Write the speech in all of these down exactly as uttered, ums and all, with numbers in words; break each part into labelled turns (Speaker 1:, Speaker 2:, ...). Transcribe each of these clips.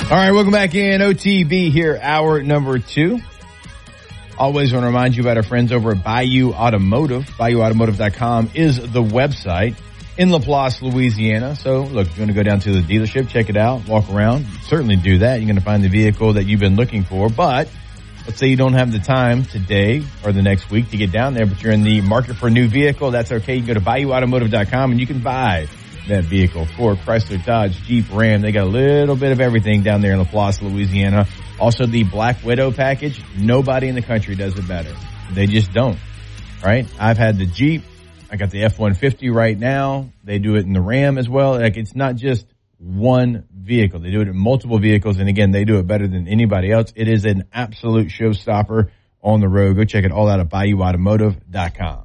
Speaker 1: All right, welcome back in. O T B here, hour number two. Always want to remind you about our friends over at Bayou Automotive. Bayou Automotive dot com is the website in Laplace, Louisiana. So, look, if you want to go down to the dealership, check it out, walk around, certainly do that. You're going to find the vehicle that you've been looking for. But let's say you don't have the time today or the next week to get down there, but you're in the market for a new vehicle. That's okay. You can go to Bayou Automotive dot com and you can buy that vehicle. Ford, Chrysler, Dodge, Jeep, Ram. They got a little bit of everything down there in Laplace, Louisiana. Also, the Black Widow package. Nobody in the country does it better. They just don't, right? I've had the Jeep. I got the F one fifty right now. They do it in the Ram as well. Like, it's not just one vehicle. They do it in multiple vehicles. And again, they do it better than anybody else. It is an absolute showstopper on the road. Go check it all out at Bayou Automotive dot com.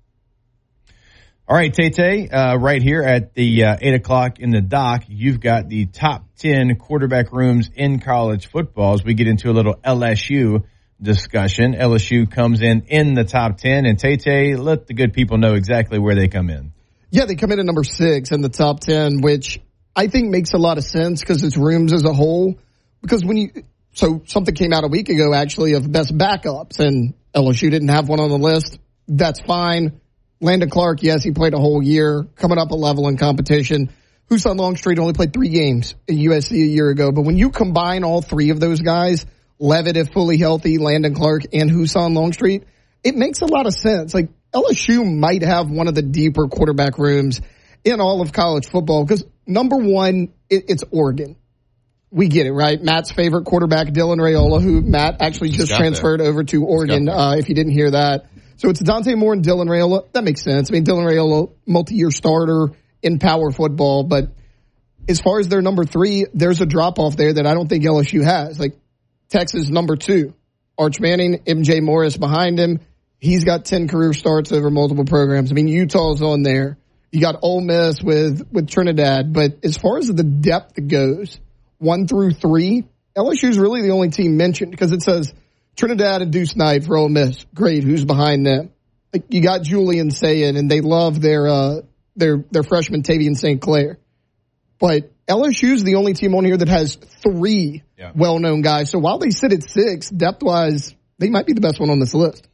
Speaker 1: All right, Tay-Tay, uh, right here at the uh, eight o'clock in the dock, you've got the top ten quarterback rooms in college football. As we get into a little L S U discussion, L S U comes in in the top ten, and Tay-Tay, let the good people know exactly where they come in.
Speaker 2: Yeah, they come in at number six in the top ten, which I think makes a lot of sense because it's rooms as a whole. Because when you, so something came out a week ago, actually, of best backups, and L S U didn't have one on the list. That's fine. Landon Clark, yes, he played a whole year, coming up a level in competition. Husan Longstreet only played three games at U S C a year ago. But when you combine all three of those guys, Levitt, if fully healthy, Landon Clark, and Husan Longstreet, it makes a lot of sense. Like, L S U might have one of the deeper quarterback rooms in all of college football because, number one, it, it's Oregon. We get it, right? Matt's favorite quarterback, Dylan Raiola, who Matt actually just transferred there. over to Oregon, uh, if you didn't hear that. So it's Dante Moore and Dylan Raiola. That makes sense. I mean, Dylan Raiola, multi-year starter in power football. But as far as their number three, there's a drop-off there that I don't think L S U has. Like, Texas, number two. Arch Manning, M J Morris behind him. He's got ten career starts over multiple programs. I mean, Utah's on there. You got Ole Miss with, with Trinidad. But as far as the depth goes, one through three, L S U's really the only team mentioned because it says Trinidad and Deuce Knight for Ole Miss. Great. Who's behind them? Like, you got Julian Sayin, and they love their uh, their their freshman Tavian Saint Clair. But L S U's the only team on here that has three yeah. well-known guys. So while they sit at six, depth-wise, they might be the best one on this list.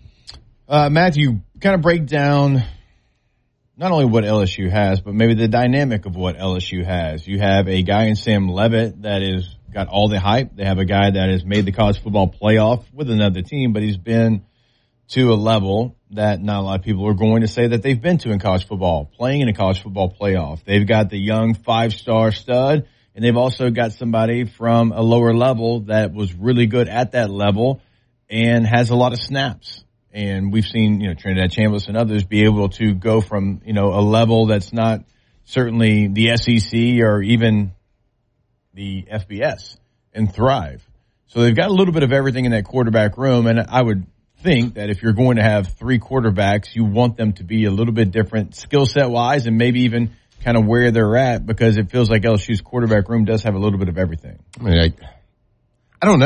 Speaker 1: Uh, Matthew, kind of break down not only what L S U has, but maybe the dynamic of what L S U has. You have a guy in Sam Levitt that is got all the hype. They have a guy that has made the college football playoff with another team, but he's been to a level that not a lot of people are going to say that they've been to in college football, playing in a college football playoff. They've got the young five-star stud, and they've also got somebody from a lower level that was really good at that level and has a lot of snaps. And we've seen, you know, Trinidad Chambliss and others be able to go from, you know, a level that's not certainly the S E C or even the F B S and thrive. So they've got a little bit of everything in that quarterback room, and I would think that if you're going to have three quarterbacks, you want them to be a little bit different skill set wise and maybe even kind of where they're at, because it feels like L S U's quarterback room does have a little bit of everything.
Speaker 3: I mean, I,